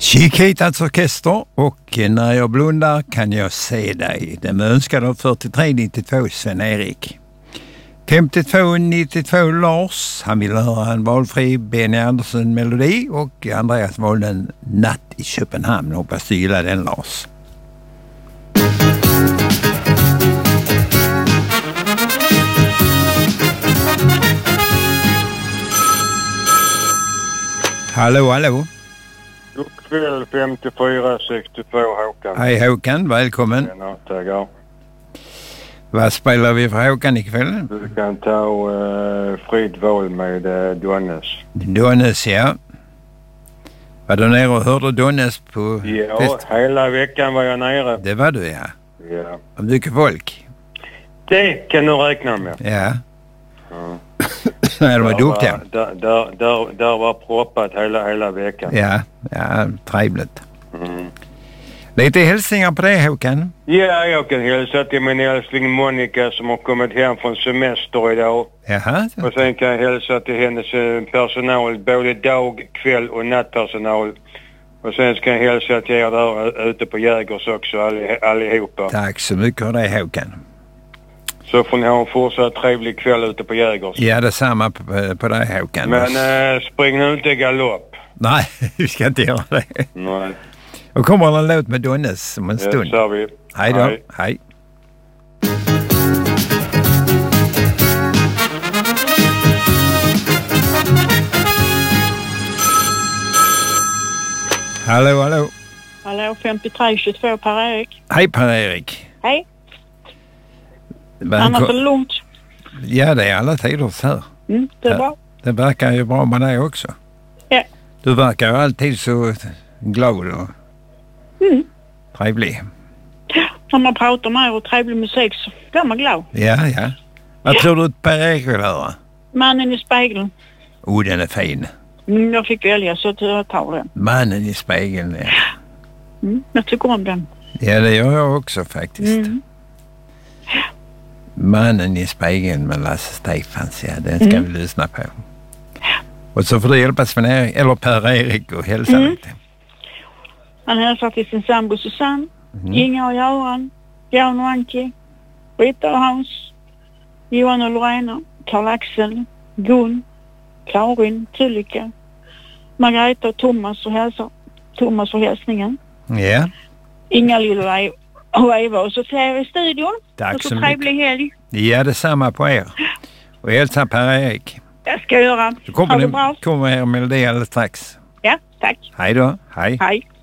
Chiquitas orkester och När jag blundar kan jag se dig. Den önskade 4392 Sven-Erik. 5292 Lars. Han vill höra en valfri Benny Andersson-melodi och Andreas valde en Natt i Köpenhamn. Hoppas du gillar den, Lars. Hallå, hallå. God kväll 5462 Håkan. Hej Håkan, välkommen. Tjena. Vad spelar vi för Håkan ikväll? Du kan ta fritt val med Donnes. Donnes, ja. Var du nere och hörde Donnes på fest? Hela veckan var jag nere. Det var du, ja. Ja. Och mycket folk. Det kan du räkna med. Ja. De var duktiga. Där var proppat hela veckan. Ja, trevligt. Lite hälsningar på det, Håkan? Ja, jag kan hälsa till min älskling Monica som har kommit hem från semester idag. Jaha. Och sen kan jag hälsa till hennes personal, både dag, kväll och nattpersonal. Och sen ska jag hälsa till er där ute på Jägers också, allihopa. Tack så mycket för det, Håkan. Så får ni ha en fortsatt trevlig kväll ute på Jägers. Ja, detsamma på dig, Håkan. Men spring nu inte galopp. Nej, vi ska inte göra det. Nej. Och kommer en låt med Donnes om en stund. Det sa vi. Hej då. Hej. Hallå, hallå. Hallå, 5322 Per-Erik. Hej Per-Erik. Hej. Annars är det lugnt. Ja, det är alla tider så här. Det är bra. Det verkar ju bra med dig också. Ja. Du verkar ju alltid så glad och trevlig. När man pratar med och trevlig musik så blir man glad. Ja. Vad tror du att Per-Erik vill höra? Mannen i spegeln. Den är fin. Jag fick välja så jag tar den. Mannen i spegeln, ja. Jag tycker om den. Ja, det gör jag också faktiskt. Mannen i spegeln med Lasse Stefans, ja, den ska vi lyssna på. Och så får du hjälpa Sven-Erik, eller Per-Erik och hälsa lite. Han hälsar till sin sambo Susanne, Inga och Göran, Jan och Anki, Britta och Hans, Johan och Lorena, Karl-Axel, Gun, Karin, Tullika, Margareta och Thomas och hälsar. Thomas för hälsningen. Ja. Inga Lilla och Eva och så ser i studion. Tack och så så trevlig mycket. helg. Ja, detsamma på er. Och hälsa Per-Erik. Jag ska göra. Så kommer er melodi alldeles strax. Ja, tack. Hej då. Hej. Hej.